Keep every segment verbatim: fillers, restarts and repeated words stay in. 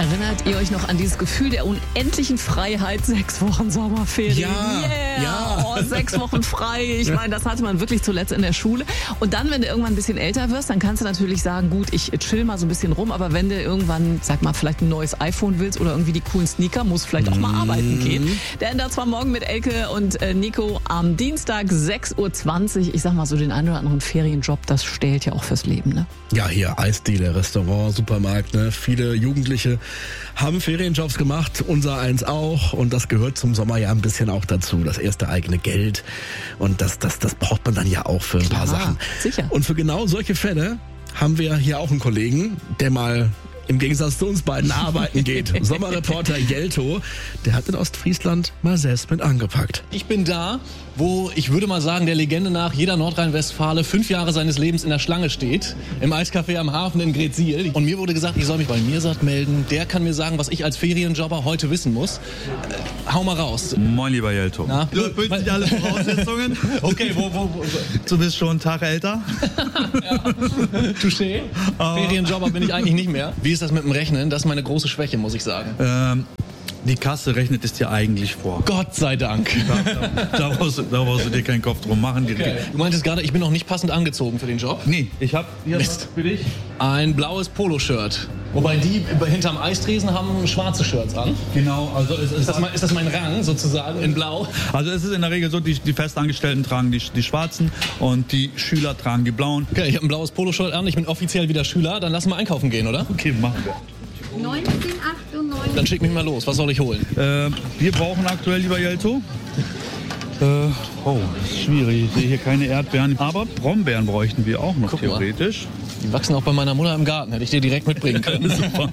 Erinnert ihr euch noch an dieses Gefühl der unendlichen Freiheit? Sechs Wochen Sommerferien. Ja, yeah. ja. Oh, sechs Wochen frei. Ich meine, das hatte man wirklich zuletzt in der Schule. Und dann, wenn du irgendwann ein bisschen älter wirst, dann kannst du natürlich sagen, gut, ich chill mal so ein bisschen rum. Aber wenn du irgendwann, sag mal, vielleicht ein neues iPhone willst oder irgendwie die coolen Sneaker, musst vielleicht auch mal arbeiten gehen. Denn da zwar morgen mit Elke und äh, Nico am Dienstag sechs Uhr zwanzig. Ich sag mal so, den einen oder anderen Ferienjob, das stellt ja auch fürs Leben, ne? Ja, hier Eisdiele, Restaurant, Supermarkt, ne? Viele Jugendliche haben Ferienjobs gemacht, unser eins auch. Und das gehört zum Sommer ja ein bisschen auch dazu. Das erste eigene Geld. Und das, das, das braucht man dann ja auch für ein Klar, paar Sachen. sicher. Und für genau solche Fälle haben wir hier auch einen Kollegen, der mal im Gegensatz zu uns beiden arbeiten geht. Sommerreporter Jelto, der hat in Ostfriesland mal selbst mit angepackt. Ich bin da, wo, ich würde mal sagen, der Legende nach jeder Nordrhein-Westfale fünf Jahre seines Lebens in der Schlange steht. Im Eiscafé am Hafen in Gretsiel. Und mir wurde gesagt, ich soll mich bei Mirsad melden. Der kann mir sagen, was ich als Ferienjobber heute wissen muss. Äh, hau mal raus. Moin, lieber Jelto. Na? Du erfüllst nicht alle Voraussetzungen. Okay, wo, wo, wo? Du bist schon einen Tag älter. Ja. Touché. Ferienjobber bin ich eigentlich nicht mehr. Wie ist das mit dem Rechnen? Das ist meine große Schwäche, muss ich sagen. Ähm, die Kasse rechnet es dir eigentlich vor. Gott sei Dank. Da, da, brauchst, du- da brauchst du dir keinen Kopf drum machen. Die, Okay. Du meintest gerade, ich bin noch nicht passend angezogen für den Job. Nee, ich hab hier Mist. was für dich. Ein blaues Poloshirt. Wobei die hinterm Eistresen haben schwarze Shirts an. Genau, also es Ist ist, das, mein, ist das mein Rang sozusagen in blau? also es ist in der Regel so, die, die Festangestellten tragen die, die schwarzen und die Schüler tragen die blauen. Okay, ich habe ein blaues Poloshirt an, ich bin offiziell wieder Schüler. Dann lass mal einkaufen gehen, oder? Okay, machen wir. neunzehn achtundneunzig. Dann schick mich mal los. Was soll ich holen? Äh, wir brauchen aktuell, lieber Jelto, äh, oh, das ist schwierig. Ich sehe hier keine Erdbeeren, aber Brombeeren bräuchten wir auch noch Guck mal. theoretisch. Die wachsen auch bei meiner Mutter im Garten. Hätte ich dir direkt mitbringen können. Super.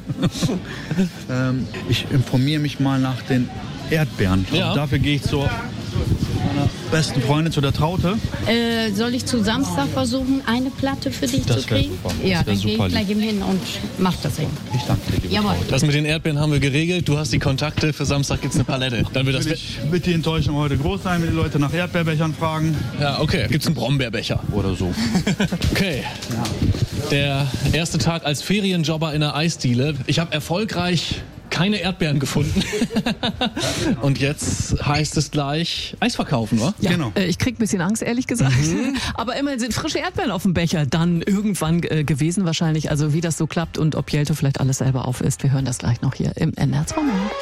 ähm, ich informiere mich mal nach den Erdbeeren. Ja. Und dafür gehe ich zu meiner besten Freundin, zu der Traute. Äh, soll ich zu Samstag versuchen, eine Platte für dich Das zu wär kriegen? super. Das Ja, wär dann gehe super ich gleich lieb. eben hin und mach das eben. Ich danke dir, liebe Jawohl. Traute. Das mit den Erdbeeren haben wir geregelt. Du hast die Kontakte. Für Samstag gibt's eine Palette. Dann wird das. Will ich, wird die Enttäuschung heute groß sein, wenn die Leute nach Erdbeerbechern fragen? Ja, okay. Gibt's einen Brombeerbecher. Oder so. Okay. Der erste Tag als Ferienjobber in der Eisdiele. Ich habe erfolgreich keine Erdbeeren gefunden. Und jetzt heißt es gleich Eis verkaufen, wa? Ja, Genau. äh, ich krieg ein bisschen Angst, ehrlich gesagt. Aber immerhin sind frische Erdbeeren auf dem Becher dann irgendwann äh, gewesen wahrscheinlich. Also wie das so klappt und ob Jelto vielleicht alles selber auf ist. Wir hören das gleich noch hier im N R zwei.